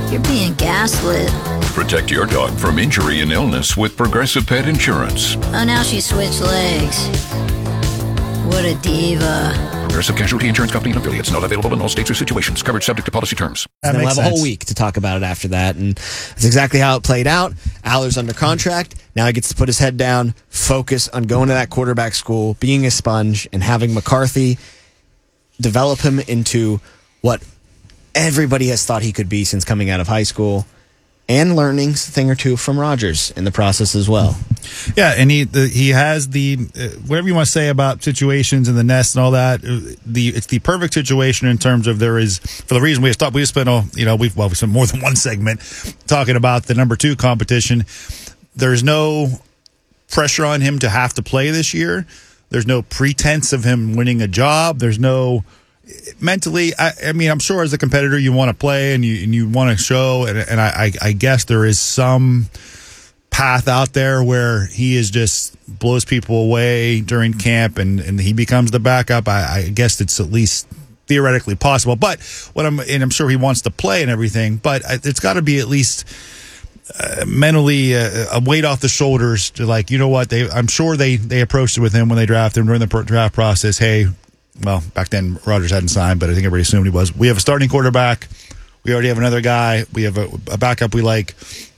You're being gaslit. Protect your dog from injury and illness with Progressive Pet Insurance. Oh, now she switched legs. What a diva. Progressive Casualty Insurance Company and affiliates. Not available in all states or situations. Coverage subject to policy terms. And then we'll have a whole week to talk about it after that. And that's exactly how it played out. Aller's under contract. Now he gets to put his head down, focus on going to that quarterback school, being a sponge, and having McCarthy develop him into what everybody has thought he could be since coming out of high school, and learning a thing or two from Rodgers in the process as well. Yeah, and he has the whatever you want to say about situations in the nest and all that. It's the perfect situation in terms of there is, for the reason we spent we spent more than one segment talking about the number 2 competition. There's no pressure on him to have to play this year. There's no pretense of him winning a job. There's no mentally. I mean, I'm sure as a competitor you want to play and you want to show, and I guess there is some path out there where he is just blows people away during camp and he becomes the backup. I guess it's at least theoretically possible. But I'm sure he wants to play and everything. But it's got to be at least mentally a weight off the shoulders to, like, you know what, I'm sure they approached it with him when they drafted him during the draft process. Hey, well, back then Rodgers hadn't signed, but I think everybody assumed he was. We have a starting quarterback. We already have another guy. We have a backup we like.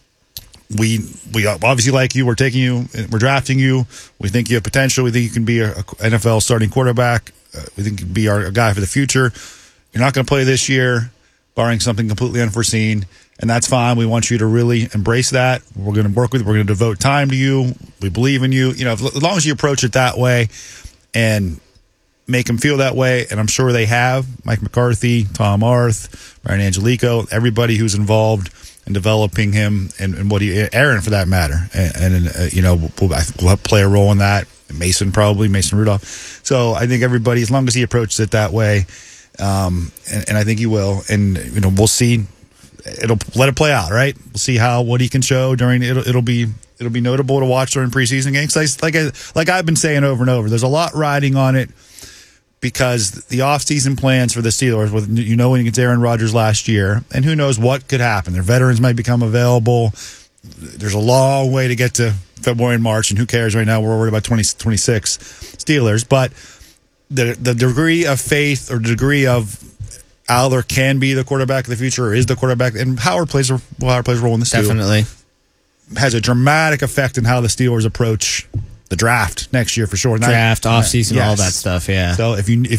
We obviously like you. We're taking you. We're drafting you. We think you have potential. We think you can be a NFL starting quarterback. We think you can be a guy for the future. You're not going to play this year, barring something completely unforeseen, and that's fine. We want you to really embrace that. We're going to work with you. We're going to devote time to you. We believe in you. You know, as long as you approach it that way and make him feel that way, and I'm sure they have. Mike McCarthy, Tom Arth, Ryan Angelico, everybody who's involved in developing him, and Aaron for that matter, and we'll play a role in that. Mason Rudolph. So I think everybody, as long as he approaches it that way, and I think he will, and we'll see. It'll let it play out, right? We'll see what he can show during. It'll be notable to watch during preseason games. Like I've been saying over and over, there's a lot riding on it. Because the off-season plans for the Steelers, when against Aaron Rodgers last year, and who knows what could happen. Their veterans might become available. There's a long way to get to February and March, and who cares right now? We're worried about 2026 Steelers. But the degree of faith or degree of Aller can be the quarterback of the future, or is the quarterback, and Howard plays a role in this too. Definitely. Has a dramatic effect in how the Steelers approach the draft next year for sure. Draft, offseason, yes. All that stuff, yeah. So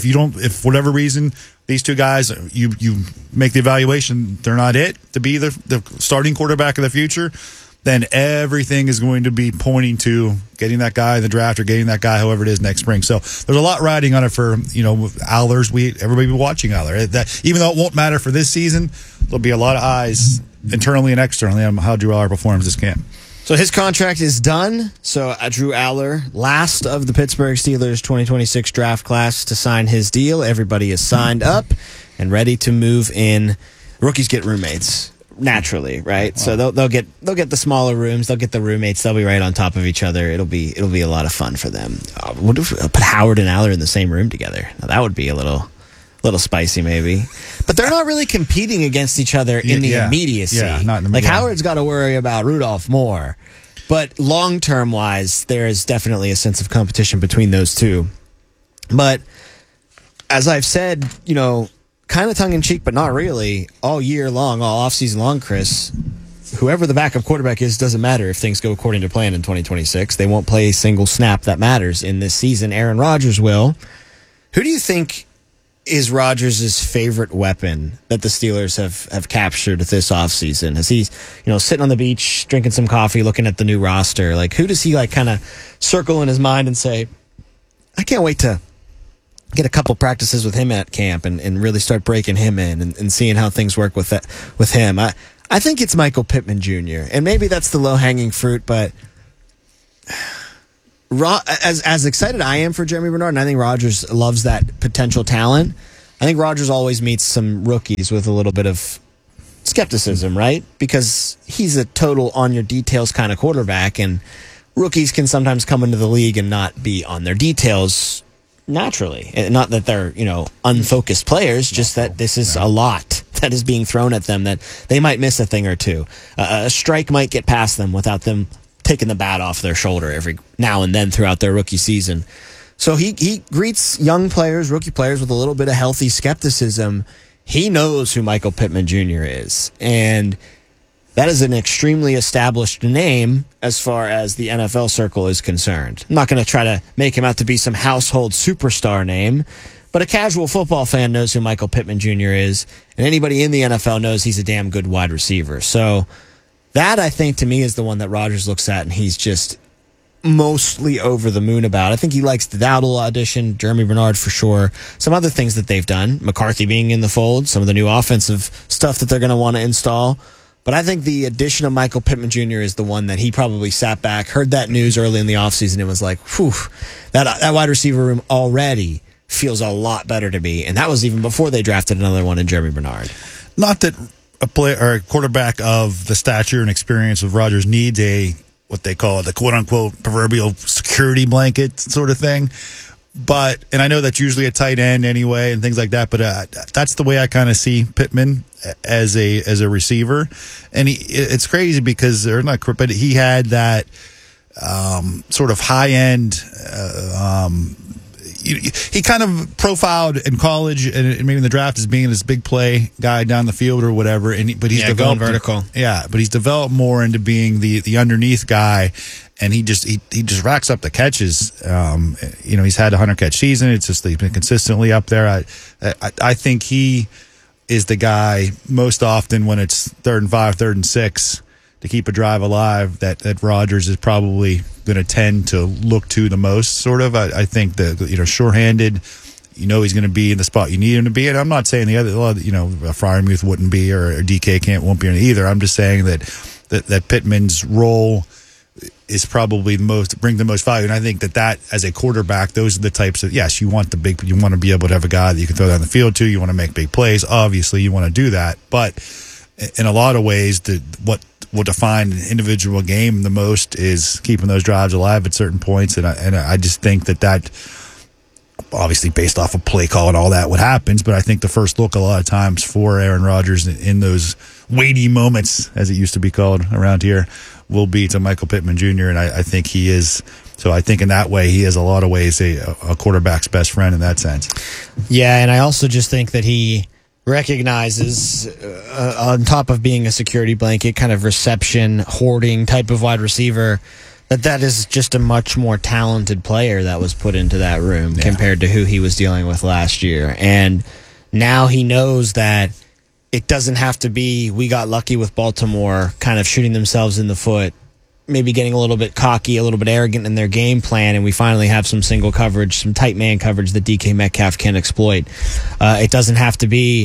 if for whatever reason these two guys, you make the evaluation, they're not it to be the starting quarterback of the future, then everything is going to be pointing to getting that guy in the draft or getting that guy, however it is, next spring. So there's a lot riding on it for Aller's. Everybody will be watching Aller. That even though it won't matter for this season, there'll be a lot of eyes internally and externally on how Drew Aller performs this camp. So his contract is done. So Drew Aller, last of the Pittsburgh Steelers 2026 draft class to sign his deal. Everybody is signed up and ready to move in. Rookies get roommates naturally, right? So they'll get the smaller rooms. They'll get the roommates. They'll be right on top of each other. It'll be a lot of fun for them. What if we put Howard and Aller in the same room together? Now, that would be a little spicy, maybe. But they're not really competing against each other in the immediacy. Yeah, not in the like Howard's got to worry about Rudolph more. But long-term wise, there is definitely a sense of competition between those two. But as I've said, kind of tongue-in-cheek, but not really, all year long, all offseason long, Chris, whoever the backup quarterback is doesn't matter if things go according to plan in 2026. They won't play a single snap that matters in this season. Aaron Rodgers will. Who do you think is Rodgers' favorite weapon that the Steelers have captured this offseason? As he's, sitting on the beach, drinking some coffee, looking at the new roster, like, who does he kind of circle in his mind and say, I can't wait to get a couple practices with him at camp and really start breaking him in and seeing how things work with him. I think it's Michael Pittman Jr., and maybe that's the low-hanging fruit, but as excited I am for Jeremy Bernard, and I think Rodgers loves that potential talent, I think Rodgers always meets some rookies with a little bit of skepticism, right? Because he's a total on-your-details kind of quarterback, and rookies can sometimes come into the league and not be on their details naturally. And not that they're, unfocused players, just that this is a lot that is being thrown at them that they might miss a thing or two. A strike might get past them without them taking the bat off their shoulder every now and then throughout their rookie season. So he greets young players, rookie players, with a little bit of healthy skepticism. He knows who Michael Pittman Jr. is, and that is an extremely established name as far as the NFL circle is concerned. I'm not going to try to make him out to be some household superstar name, but a casual football fan knows who Michael Pittman Jr. is, and anybody in the NFL knows he's a damn good wide receiver. So that, I think, to me, is the one that Rodgers looks at, and he's just mostly over the moon about. I think he likes the Dowdle audition, Jeremy Bernard for sure, some other things that they've done, McCarthy being in the fold, some of the new offensive stuff that they're going to want to install. But I think the addition of Michael Pittman Jr. is the one that he probably sat back, heard that news early in the offseason, and was like, whew, that wide receiver room already feels a lot better to me. And that was even before they drafted another one in Jeremy Bernard. Not that a player or a quarterback of the stature and experience of Rodgers needs what they call the quote-unquote proverbial security blanket sort of thing. But, and I know that's usually a tight end anyway and things like that, but that's the way I kind of see Pittman as a receiver. And it's crazy because they're not, but he had that sort of high-end he kind of profiled in college and maybe in the draft as being this big play guy down the field or whatever. But he's developed going vertical. Yeah, but he's developed more into being the underneath guy, and he just racks up the catches. He's had a 100-catch season. It's just he's been consistently up there. I think he is the guy most often when it's 3rd and 5, 3rd and 6 to keep a drive alive that Rodgers is probably going to tend to look to the most, sort of. I think that, shorthanded, he's going to be in the spot you need him to be. And I'm not saying the other, Freiermuth wouldn't be or DK won't be in either. I'm just saying that Pittman's role is probably bring the most value. And I think that as a quarterback, those are the types of, yes, you want to be able to have a guy that you can throw down the field to. You want to make big plays. Obviously, you want to do that. But in a lot of ways, what will define an individual game the most is keeping those drives alive at certain points. And I just think that obviously based off of play call and all that, what happens. But I think the first look a lot of times for Aaron Rodgers in those weighty moments, as it used to be called around here, will be to Michael Pittman Jr. And I think he is. So I think in that way, he is a lot of ways a quarterback's best friend in that sense. Yeah, and I also just think that he recognizes, on top of being a security blanket, kind of reception, hoarding type of wide receiver, that is just a much more talented player that was put into that room compared to who he was dealing with last year. And now he knows that it doesn't have to be, we got lucky with Baltimore kind of shooting themselves in the foot, maybe getting a little bit cocky, a little bit arrogant in their game plan, and we finally have some single coverage, some tight man coverage that DK Metcalf can exploit. It doesn't have to be,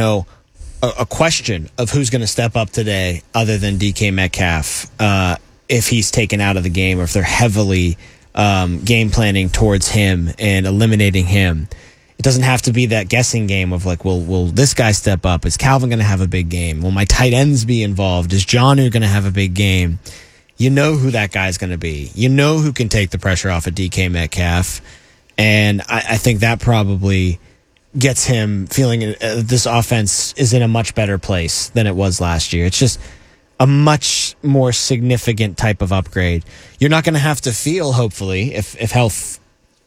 a question of who's going to step up today other than DK Metcalf if he's taken out of the game or if they're heavily game planning towards him and eliminating him. It doesn't have to be that guessing game of like, will this guy step up? Is Calvin going to have a big game? Will my tight ends be involved? Is Jonnu going to have a big game? You know who that guy's going to be. You know who can take the pressure off of DK Metcalf. And I think that probably gets him feeling this offense is in a much better place than it was last year. It's just a much more significant type of upgrade. You're not going to have to feel, hopefully, if health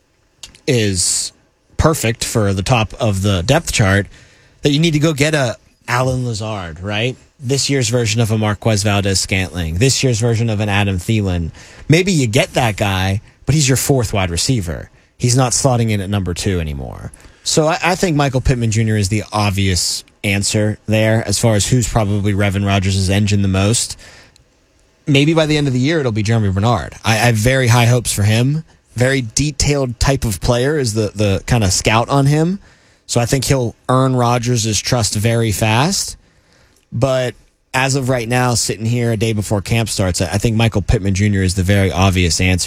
is perfect for the top of the depth chart, that you need to go get a Allen Lazard, right? This year's version of a Marquez Valdes-Scantling, this year's version of an Adam Thielen. Maybe you get that guy, but he's your 4th wide receiver. He's not slotting in at number 2 anymore. So I think Michael Pittman Jr. is the obvious answer there as far as who's probably revving Rodgers' engine the most. Maybe by the end of the year, it'll be Jeremy Bernard. I have very high hopes for him. Very detailed type of player is the kind of scout on him. So I think he'll earn Rodgers' trust very fast. But as of right now, sitting here a day before camp starts, I think Michael Pittman Jr. is the very obvious answer.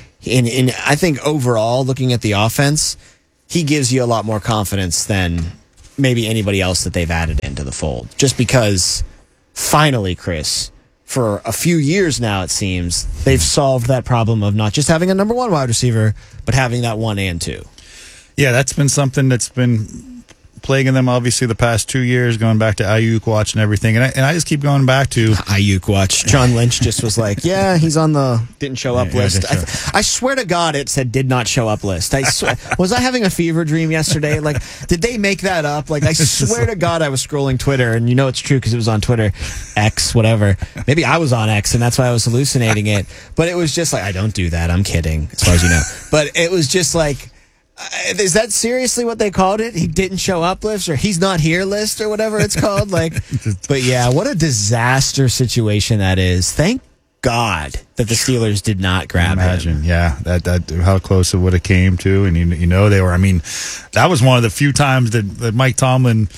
I think overall, looking at the offense, he gives you a lot more confidence than maybe anybody else that they've added into the fold. Just because, finally, Chris, for a few years now, it seems, they've solved that problem of not just having a number 1 wide receiver, but having that 1 and 2. Yeah, that's been something that's been plaguing them obviously the past 2 years, going back to Ayuk watch and everything. And I just keep going back to Ayuk watch. John Lynch just was like, yeah, he's on the didn't show up list. I swear to God it said did not show up list. I swear. Was I having a fever dream yesterday? Like, did they make that up? Like, I swear to God I was scrolling Twitter, and you know it's true because it was on Twitter, X, whatever. Maybe I was on X and that's why I was hallucinating it. But it was just like, I don't do that. I'm kidding, as far as you know. But it was just like, is that seriously what they called it? He didn't show up list, or he's not here list, or whatever it's called. Like, but yeah, what a disaster situation that is. Thank God that the Steelers did not grab him. Yeah, that how close it would have came to, and you know they were. I mean, that was one of the few times that Mike Tomlin.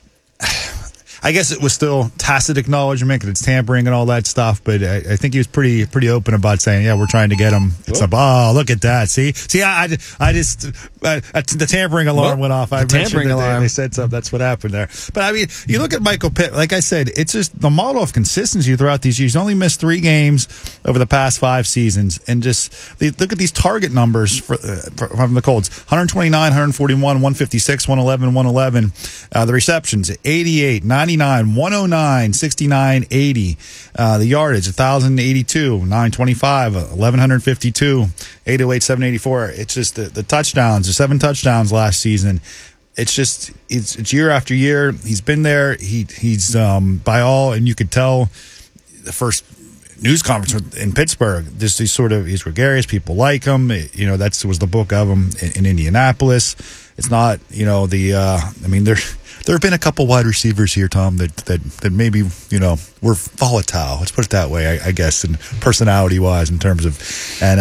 I guess it was still tacit acknowledgement because it's tampering and all that stuff, but I think he was pretty open about saying, yeah, we're trying to get him. It's like, oh, look at that. See, I just the tampering alarm went off. I mentioned that they said something. That's what happened there. But I mean, you look at Michael Pitt, like I said, it's just the model of consistency throughout these years. He's only missed 3 games over the past 5 seasons, and just look at these target numbers from the Colts: 129, 141, 156, 111, 111. The receptions: 88, 99, 109, 69, 80. The yardage: 1,082, 925, 1,152, 808, 784. It's just the touchdowns. 7 touchdowns last season. It's just it's year after year. He's been there. He's by all, and you could tell the first news conference in Pittsburgh. He's gregarious. People like him. You know, that was the book of him in Indianapolis. It's not, you know, I mean, there have been a couple wide receivers here, Tom, that maybe, you know, were volatile. Let's put it that way, I guess, and personality-wise in terms of, and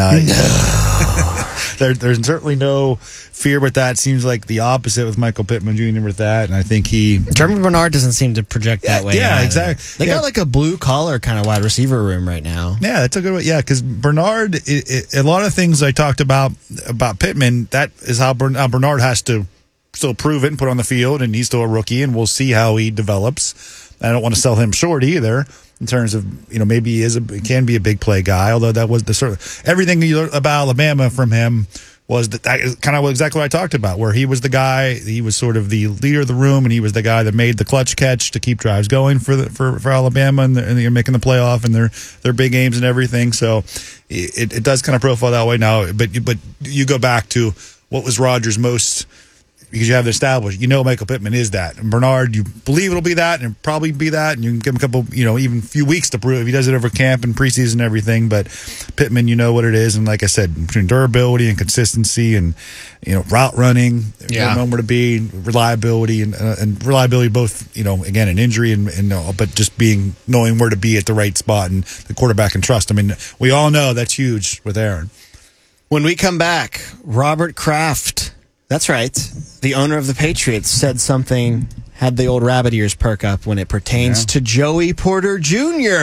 there's certainly no fear with that. Seems like the opposite with Michael Pittman Jr. with that, and I think German Bernard doesn't seem to project that way. Yeah, either. Exactly. They got like a blue-collar kind of wide receiver room right now. Yeah, that's a good way. Yeah, because Bernard, a lot of things I talked about Pittman, that is how Bernard has to still prove it and put on the field, and he's still a rookie, and we'll see how he develops. I don't want to sell him short either in terms of, you know, maybe he can be a big play guy, although that was the sort of everything you learned about Alabama from him was that kind of exactly what I talked about, where he was the guy, he was sort of the leader of the room, and he was the guy that made the clutch catch to keep drives going for Alabama, and they're making the playoff and their big games and everything. So it does kind of profile that way now. But you go back to what was Rodgers' most, because you have it established, you know, Michael Pittman is that. And Bernard, you believe it'll be that, and it'll probably be that, and you can give him a couple, you know, even a few weeks to prove. He does it over camp and preseason and everything, but Pittman, you know what it is. And like I said, between durability and consistency and, you know, route running, knowing where to be, reliability and reliability both, you know, again, an injury and but just knowing where to be at the right spot, and the quarterback can trust. I mean, we all know that's huge with Aaron. When we come back, Robert Kraft, that's right, the owner of the Patriots, said something, had the old rabbit ears perk up when it pertains to Joey Porter Jr.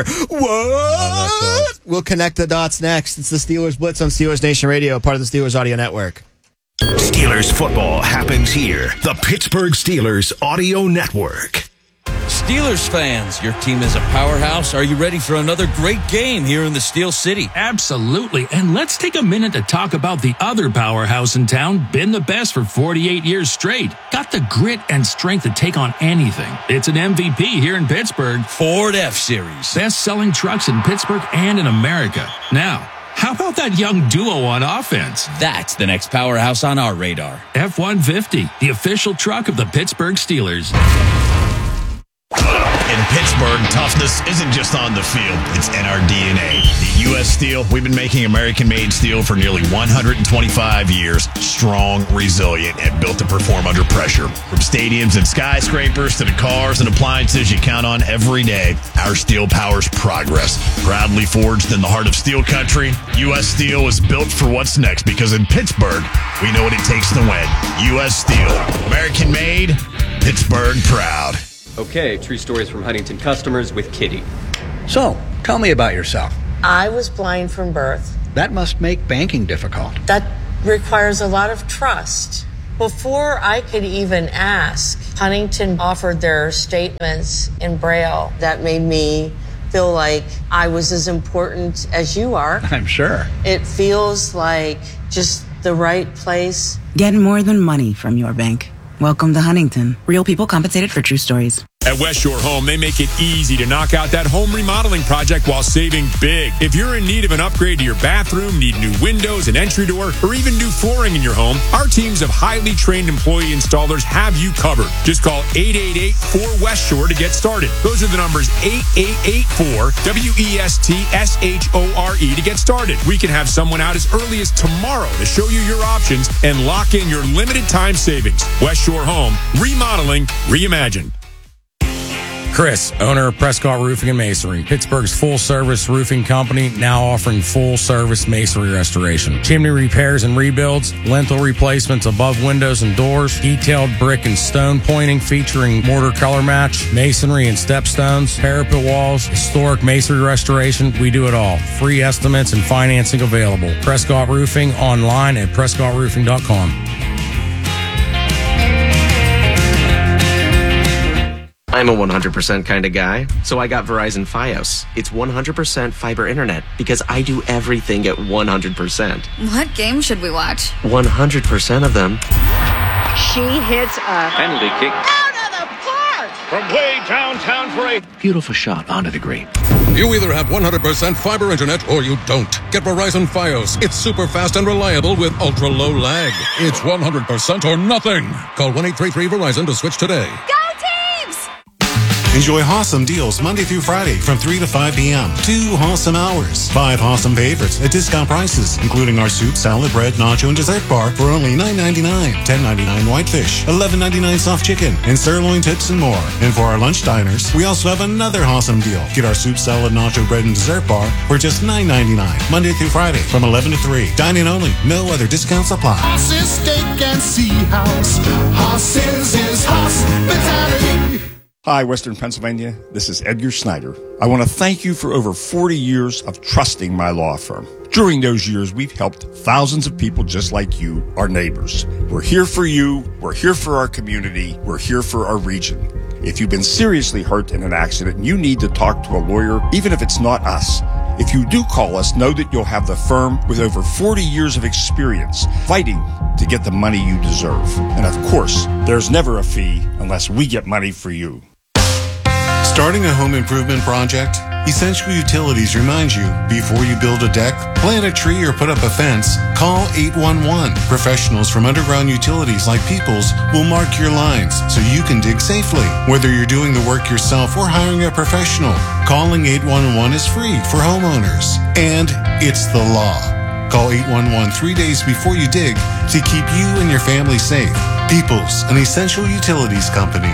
What? We'll connect the dots next. It's the Steelers Blitz on Steelers Nation Radio, part of the Steelers Audio Network. Steelers football happens here. The Pittsburgh Steelers Audio Network. Steelers fans, your team is a powerhouse. Are you ready for another great game here in the Steel City? Absolutely. And let's take a minute to talk about the other powerhouse in town, been the best for 48 years straight. Got the grit and strength to take on anything. It's an MVP here in Pittsburgh. Ford F-Series. Best-selling trucks in Pittsburgh and in America. Now, how about that young duo on offense? That's the next powerhouse on our radar. F-150, the official truck of the Pittsburgh Steelers. In Pittsburgh, toughness isn't just on the field, it's in our DNA. The U.S. Steel, we've been making American-made steel for nearly 125 years. Strong, resilient, and built to perform under pressure. From stadiums and skyscrapers to the cars and appliances you count on every day, our steel powers progress. Proudly forged in the heart of steel country, U.S. Steel is built for what's next, because in Pittsburgh, we know what it takes to win. U.S. Steel, American-made, Pittsburgh proud. Okay, true stories from Huntington customers with Kitty. So, tell me about yourself. I was blind from birth. That must make banking difficult. That requires a lot of trust. Before I could even ask, Huntington offered their statements in Braille. That made me feel like I was as important as you are. I'm sure. It feels like just the right place. Get more than money from your bank. Welcome to Huntington. Real people compensated for true stories. At West Shore Home, they make it easy to knock out that home remodeling project while saving big. If you're in need of an upgrade to your bathroom, need new windows, an entry door, or even new flooring in your home, our teams of highly trained employee installers have you covered. Just call 888-4West Shore to get started. Those are the numbers 8884-WESTSHORE to get started. We can have someone out as early as tomorrow to show you your options and lock in your limited time savings. West Shore Home, remodeling, reimagined. Chris, owner of Prescott Roofing and Masonry, Pittsburgh's full-service roofing company, now offering full-service masonry restoration. Chimney repairs and rebuilds, lintel replacements above windows and doors, detailed brick and stone pointing featuring mortar color match, masonry and stepstones, parapet walls, historic masonry restoration. We do it all. Free estimates and financing available. Prescott Roofing online at prescottroofing.com. I'm a 100% kind of guy, so I got Verizon Fios. It's 100% fiber internet because I do everything at 100%. What game should we watch? 100% of them. She hits a penalty kick. Out of the park! From way downtown for a beautiful shot onto the green. You either have 100% fiber internet or you don't. Get Verizon Fios. It's super fast and reliable with ultra low lag. It's 100% or nothing. Call 1-833-VERIZON to switch today. Go Teams! Enjoy Hossam deals Monday through Friday from 3 to 5 p.m. 2 Hossam hours. 5 Hossam favorites at discount prices, including our soup, salad, bread, nacho, and dessert bar for only $9.99. $10.99 whitefish, $11.99 soft chicken, and sirloin tips and more. And for our lunch diners, we also have another Hossam deal. Get our soup, salad, nacho, bread, and dessert bar for just $9.99. Monday through Friday from 11 to 3. Dine-in only. No other discounts apply. Hoss's Steak and Sea House. Hoss's is hospitality. Hi, Western Pennsylvania. This is Edgar Snyder. I want to thank you for over 40 years of trusting my law firm. During those years, we've helped thousands of people just like you, our neighbors. We're here for you. We're here for our community. We're here for our region. If you've been seriously hurt in an accident and you need to talk to a lawyer, even if it's not us, if you do call us, know that you'll have the firm with over 40 years of experience fighting to get the money you deserve. And of course, there's never a fee unless we get money for you. Starting a home improvement project? Essential Utilities reminds you, before you build a deck, plant a tree, or put up a fence, call 811. Professionals from Underground Utilities like Peoples will mark your lines so you can dig safely. Whether you're doing the work yourself or hiring a professional, calling 811 is free for homeowners. And it's the law. Call 811 3 days before you dig to keep you and your family safe. Peoples, an Essential Utilities company.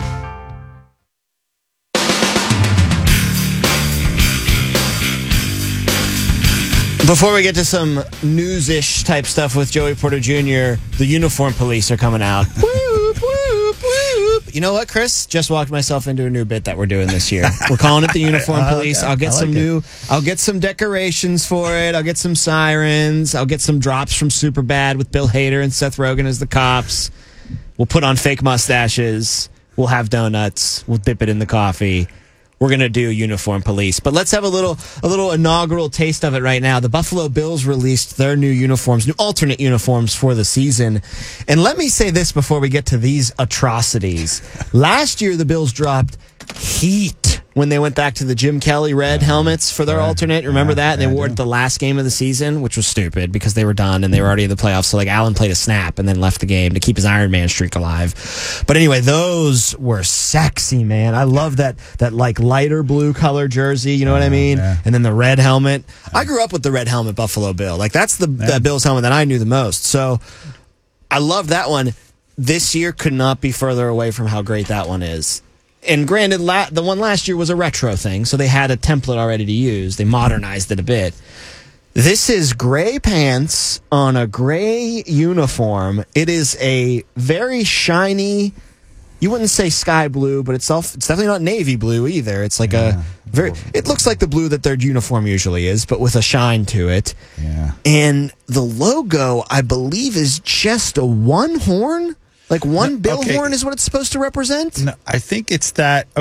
Before we get to some news-ish type stuff with Joey Porter Jr., the uniform police are coming out. Whoop, whoop, whoop. You know what, Chris? Just walked myself into a new bit that we're doing this year. We're calling it the uniform police. I'll get I'll get some decorations for it. I'll get some sirens. I'll get some drops from Superbad with Bill Hader and Seth Rogen as the cops. We'll put on fake mustaches. We'll have donuts. We'll dip it in the coffee. We're going to do uniform police. But let's have a little inaugural taste of it right now. The Buffalo Bills released their new uniforms, new alternate uniforms for the season. And let me say this before we get to these atrocities. Last year, the Bills dropped heat when they went back to the Jim Kelly red helmets for their alternate. Remember that? And they wore it the last game of the season, which was stupid because they were done and they were already in the playoffs. So, like, Allen played a snap and then left the game to keep his Iron Man streak alive. But anyway, those were sexy, man. I love that like lighter blue color jersey. You know what I mean? Yeah. And then the red helmet. I grew up with the red helmet Buffalo Bill. Like, that's the Bills helmet that I knew the most. So I love that one. This year could not be further away from how great that one is. And granted, the one last year was a retro thing, so they had a template already to use. They modernized it a bit. This is gray pants on a gray uniform. It is a very shiny, you wouldn't say sky blue, but it's definitely not navy blue either. It's like it looks like the blue that their uniform usually is, but with a shine to it. Yeah. And the logo, I believe, is just a one horn. Like one bill horn is what it's supposed to represent? No, I think it's that.